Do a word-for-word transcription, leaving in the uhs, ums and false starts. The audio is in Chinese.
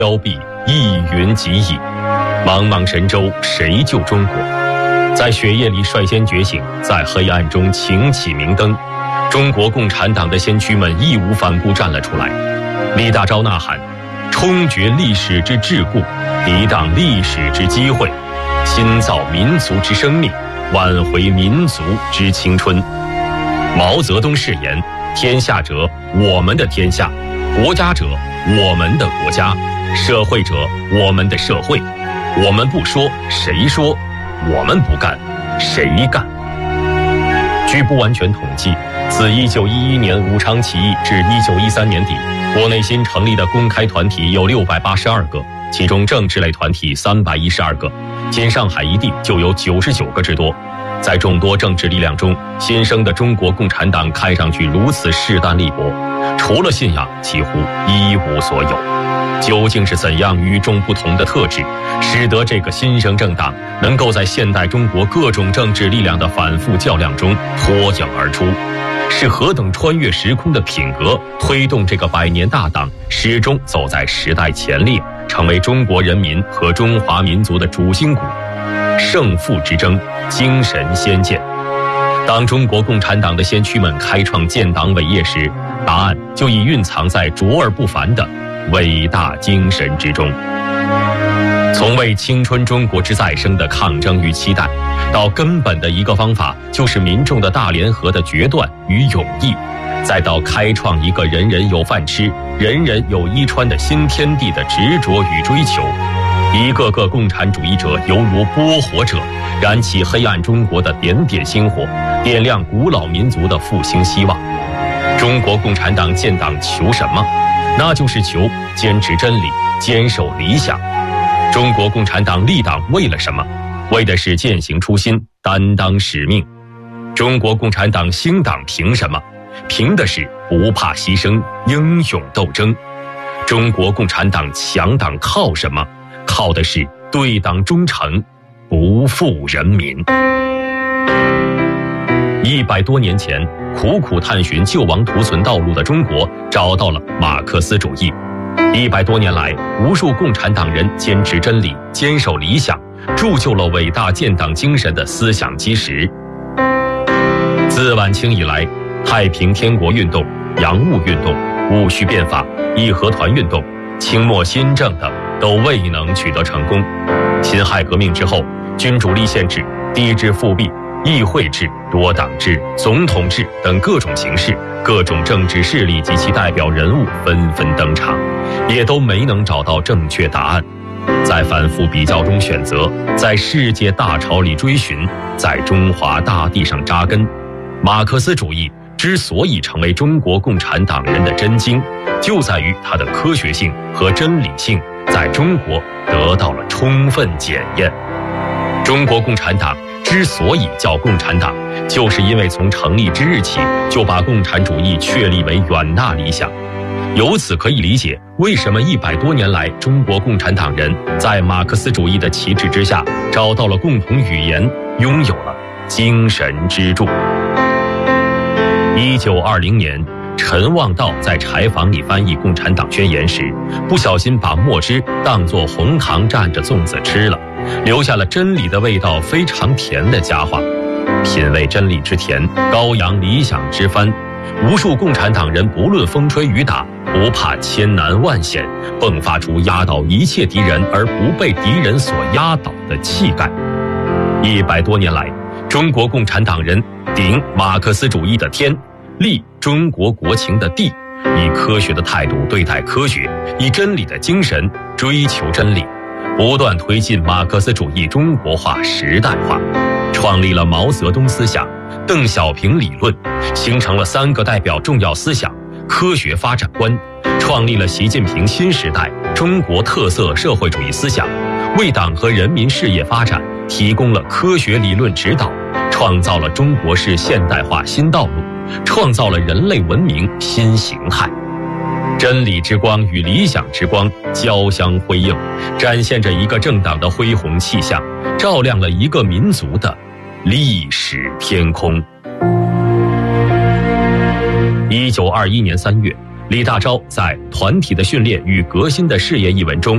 凋敝，一云即矣。茫茫神州，谁救中国？在血液里率先觉醒，在黑暗中擎起明灯。中国共产党的先驱们义无反顾站了出来。李大钊呐喊：冲决历史之桎梏，涤荡历史之机会，新造民族之生命，挽回民族之青春。毛泽东誓言：天下者，我们的天下；国家者，我们的国家；社会者，我们的社会。我们不说，谁说？我们不干，谁干？据不完全统计，自一九一一年武昌起义至一九一三年底，国内新成立的公开团体有六百八十二个，其中政治类团体三百一十二个，仅上海一地就有九十九个之多。在众多政治力量中，新生的中国共产党看上去如此势单力薄，除了信仰，几乎一无所有。究竟是怎样与众不同的特质，使得这个新生政党能够在现代中国各种政治力量的反复较量中脱颖而出？是何等穿越时空的品格，推动这个百年大党始终走在时代前列，成为中国人民和中华民族的主心骨？胜负之争，精神先见。当中国共产党的先驱们开创建党伟业时，答案就已蕴藏在卓而不凡的伟大精神之中。从为青春中国之再生的抗争与期待，到根本的一个方法就是民众的大联合的决断与勇毅，再到开创一个人人有饭吃、人人有衣穿的新天地的执着与追求。一个个共产主义者犹如拨火者，燃起黑暗中国的点点星火，点亮古老民族的复兴希望。中国共产党建党求什么？那就是求坚持真理，坚守理想。中国共产党立党为了什么？为的是践行初心，担当使命。中国共产党兴党凭什么？凭的是不怕牺牲，英勇斗争。中国共产党强党靠什么？靠的是对党忠诚，不负人民。一百多年前，苦苦探寻救亡图存道路的中国找到了马克思主义。一百多年来，无数共产党人坚持真理，坚守理想，铸就了伟大建党精神的思想基石。自晚清以来，太平天国运动、洋务运动、戊戌变法、义和团运动、清末新政等都未能取得成功。辛亥革命之后，君主立宪制、帝制复辟、议会制、多党制、总统制等各种形式，各种政治势力及其代表人物纷纷登场，也都没能找到正确答案。在反复比较中选择，在世界大潮里追寻，在中华大地上扎根。马克思主义之所以成为中国共产党人的真经，就在于它的科学性和真理性在中国得到了充分检验。中国共产党之所以叫共产党，就是因为从成立之日起就把共产主义确立为远大理想。由此可以理解，为什么一百多年来中国共产党人在马克思主义的旗帜之下找到了共同语言，拥有了精神支柱。一九二零年，陈望道在柴房里翻译《共产党宣言》时，不小心把墨汁当作红糖蘸着粽子吃了，留下了真理的味道非常甜的佳话。品味真理之甜，高扬理想之帆，无数共产党人不论风吹雨打，不怕千难万险，迸发出压倒一切敌人而不被敌人所压倒的气概。一百多年来，中国共产党人顶马克思主义的天，立中国国情的地，以科学的态度对待科学，以真理的精神追求真理，不断推进马克思主义中国化、时代化，创立了毛泽东思想、邓小平理论，形成了三个代表重要思想、科学发展观，创立了习近平新时代中国特色社会主义思想，为党和人民事业发展提供了科学理论指导，创造了中国式现代化新道路，创造了人类文明新形态。真理之光与理想之光交相辉映，展现着一个政党的恢宏气象，照亮了一个民族的历史天空。一九二一年三月，李大钊在《团体的训练与革新的事业》一文中